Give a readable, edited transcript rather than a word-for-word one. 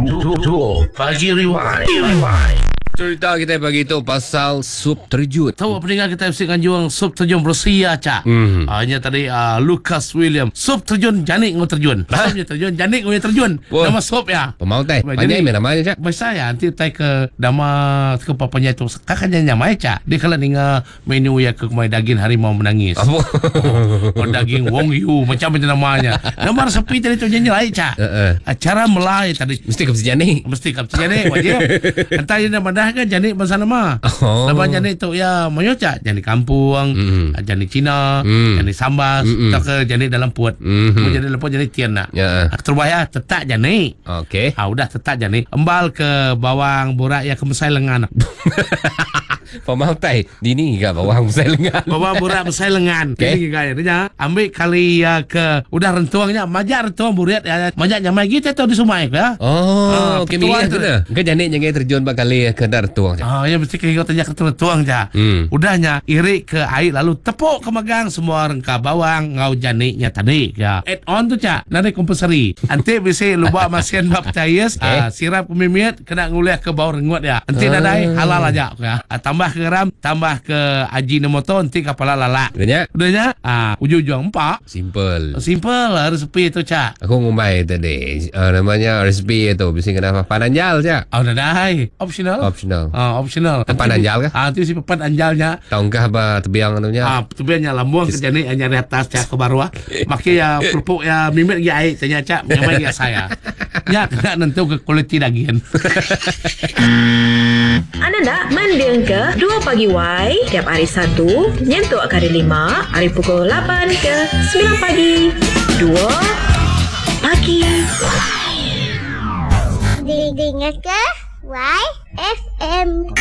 Pagi Rewind. Cerita kita pagi tu pasal sup terjun. Tahu pendengar kita mesti juang sup terjun Rusia Cak. Hanya tadi Lucas William. Sup terjun Janik ngau terjun. Supnya terjun Janik ngau terjun. Wah. Nama sup ya. Pemau teh. Panjang mana namanya Cak? Masa ya nanti tai ke nama ke papanya itu kakaknya nyamai Cak. Dia kalau ninga menu ya ke kumai daging harimau menangis. Apa? Oh, daging Wong Yu macam itu namanya. Nama resepi tadi tu nyelai Cak. Acara melai tadi. Mesti ke Janik. Mesti kap Janik wajib. Entar dia nama kan janik bahasa nama. Oh. Nama janik tu ya mayoca janik kampung, janik Cina, janik sambas, tak ke janik dalam puat. Janik dalam puat janik tian nak. Ya. Terbaya tetak janik. Okey. Udah tetak janik. Embal ke bawang borak ya ke mesai lengan. Pemau teh. Dini ke bawang saya lengan. Bawang borak mesai lengan. Ini gaya dia. Ambil kali ya ke udah rentuangnya, majak rentuang buriat ya. Majak nyamai gitu tu di Sumai ya. Oh, okey milih tu dah. Ke Janik jangan terjun bakali ke dar tuang. Ya mesti ke tanya ke tuang ja. Udahnya irik ke air lalu tepuk ke magang semua rengka bawang ngau janiknya tadi ya. Add on tu Cak. Nanti kompensari. Nanti bisa lupa masian bab tayes, sirap kumimit kena nguliah ke bawang rengut ya. Nanti nadai halal aja ya. Tambah ke garam, tambah ke ajinomoto nanti kepala lala. Udahnya ujung-ujung empat. Simple Resepi tu Cak. Aku ngumbai tadi. Namanya resepi itu bisa kena pananjal Cak. Udah dah. Optional. Optional. Pananjal kah? Itu si papan anjalnya. Tahukah apa tebiang anunya? Tebiangnya lambung ke janik hanya di atas Cak ke bawah. Maka ya pupuk ya mimit ya air tanya Cak, nyamai ya saya. Ya kena nentu ke kualiti daging. Anda nak mendengar ke 2 Pagi Y tiap hari Sabtu nyentuh hari 5 hari pukul 8 ke 9 pagi. 2 Pagi Dengar ke YFM.